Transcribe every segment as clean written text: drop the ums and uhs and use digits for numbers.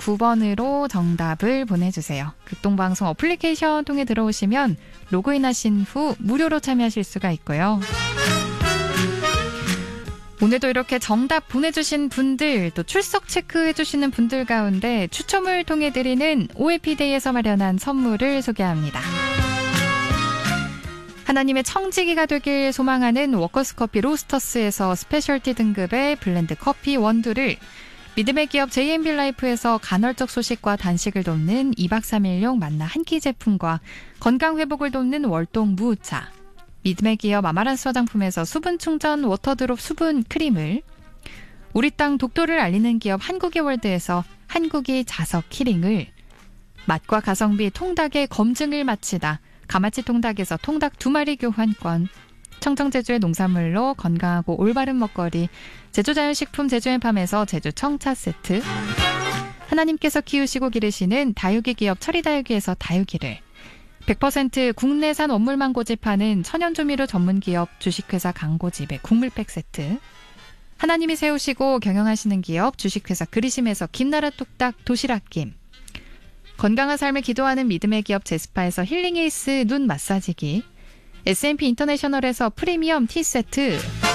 9번으로 정답을 보내주세요. 극동방송 어플리케이션 통해 들어오시면 로그인하신 후 무료로 참여하실 수가 있고요. 오늘도 이렇게 정답 보내주신 분들, 또 출석 체크해주시는 분들 가운데 추첨을 통해 드리는 OFD에서 마련한 선물을 소개합니다. 하나님의 청지기가 되길 소망하는 워커스커피 로스터스에서 스페셜티 등급의 블렌드 커피 원두를, 믿음의 기업 JMB라이프에서 간헐적 소식과 단식을 돕는 2박 3일용 만나 한 끼 제품과 건강회복을 돕는 월동 무우차, 믿음의 기업 아마란스 화장품에서 수분 충전 워터드롭 수분 크림을, 우리 땅 독도를 알리는 기업 한국이월드에서 한국이 자석 키링을, 맛과 가성비 통닭의 검증을 마치다 가마치 통닭에서 통닭 2마리 교환권, 청정제주의 농산물로 건강하고 올바른 먹거리 제주자연식품 제주앤팜에서 제주 청차 세트, 하나님께서 키우시고 기르시는 다육이 기업 철이다육이에서 다육이를, 100% 국내산 원물만 고집하는 천연조미료 전문기업 주식회사 강고집의 국물팩 세트, 하나님이 세우시고 경영하시는 기업 주식회사 그리심에서 김나라 뚝딱 도시락김, 건강한 삶을 기도하는 믿음의 기업 제스파에서 힐링에이스 눈 마사지기, S&P 인터내셔널에서 프리미엄 티세트,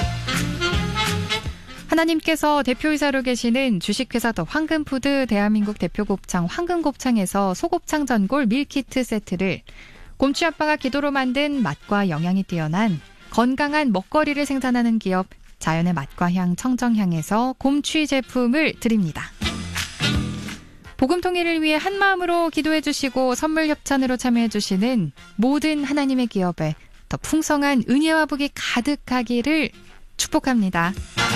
하나님께서 대표이사로 계시는 주식회사 더 황금푸드 대한민국 대표곱창 황금곱창에서 소곱창 전골 밀키트 세트를, 곰취아빠가 기도로 만든 맛과 영양이 뛰어난 건강한 먹거리를 생산하는 기업 자연의 맛과 향 청정향에서 곰취 제품을 드립니다. 복음 통일을 위해 한마음으로 기도해 주시고 선물 협찬으로 참여해 주시는 모든 하나님의 기업에 더 풍성한 은혜와 복이 가득하기를 축복합니다.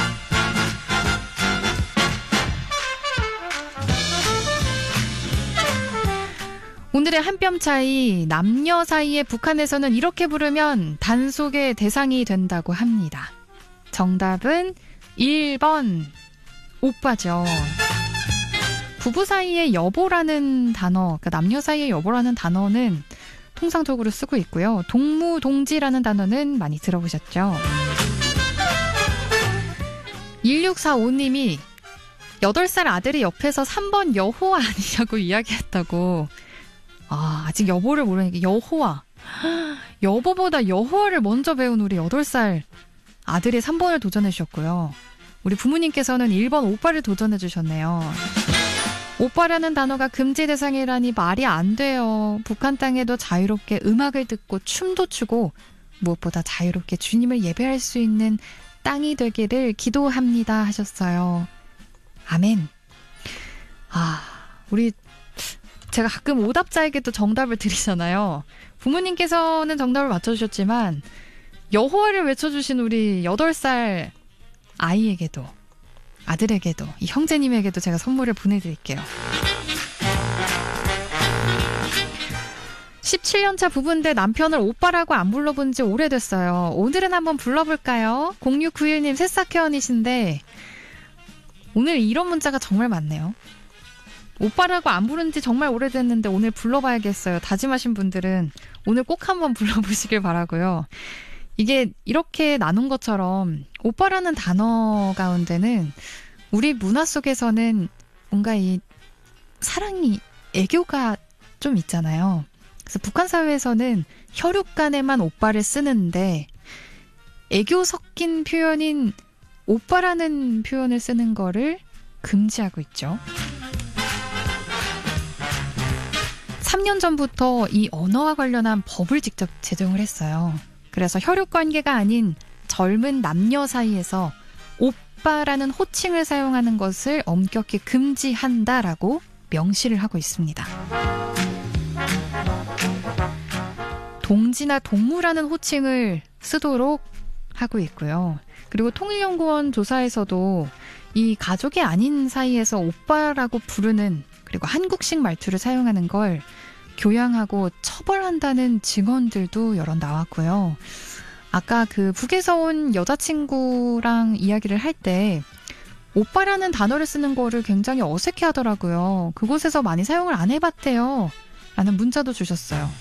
오늘의 한 뼘 차이, 남녀 사이에 북한에서는 이렇게 부르면 단속의 대상이 된다고 합니다. 정답은 1번 오빠죠. 부부 사이에 여보라는 단어, 그러니까 남녀 사이에 여보라는 단어는 통상적으로 쓰고 있고요. 동무, 동지라는 단어는 많이 들어보셨죠? 1645님이 8살 아들이 옆에서 3번 여호 아니냐고 이야기했다고. 아직 여보를 모르니까 여호와. 여보보다 여호와를 먼저 배운 우리 8살 아들이 3번을 도전해 주셨고요. 우리 부모님께서는 1번 오빠를 도전해 주셨네요. 오빠라는 단어가 금지 대상이라니 말이 안 돼요. 북한 땅에도 자유롭게 음악을 듣고 춤도 추고 무엇보다 자유롭게 주님을 예배할 수 있는 땅이 되기를 기도합니다 하셨어요. 아멘. 제가 가끔 오답자에게도 정답을 드리잖아요. 부모님께서는 정답을 맞춰주셨지만 여호와를 외쳐주신 우리 8살 아이에게도, 아들에게도, 이 형제님에게도 제가 선물을 보내드릴게요. 17년차 부부인데 남편을 오빠라고 안 불러본 지 오래됐어요. 오늘은 한번 불러볼까요? 0691님 새싹회원이신데 오늘 이런 문자가 정말 많네요. 오빠라고 안 부른 지 정말 오래됐는데 오늘 불러봐야겠어요. 다짐하신 분들은 오늘 꼭 한번 불러보시길 바라고요. 이게 이렇게 나눈 것처럼 오빠라는 단어 가운데는 우리 문화 속에서는 뭔가 이 사랑이, 애교가 좀 있잖아요. 그래서 북한 사회에서는 혈육 간에만 오빠를 쓰는데 애교 섞인 표현인 오빠라는 표현을 쓰는 거를 금지하고 있죠. 3년 전부터 이 언어와 관련한 법을 직접 제정을 했어요. 그래서 혈육 관계가 아닌 젊은 남녀 사이에서 오빠라는 호칭을 사용하는 것을 엄격히 금지한다라고 명시를 하고 있습니다. 동지나 동무라는 호칭을 쓰도록 하고 있고요. 그리고 통일연구원 조사에서도 이 가족이 아닌 사이에서 오빠라고 부르는, 그리고 한국식 말투를 사용하는 걸 교양하고 처벌한다는 증언들도 여러 나왔고요. 아까 그 북에서 온 여자친구랑 이야기를 할 때 오빠라는 단어를 쓰는 거를 굉장히 어색해 하더라고요. 그곳에서 많이 사용을 안 해봤대요. 라는 문자도 주셨어요.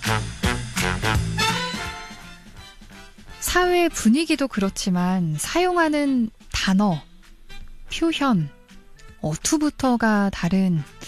사회 분위기도 그렇지만 사용하는 단어, 표현, 어투부터가 다른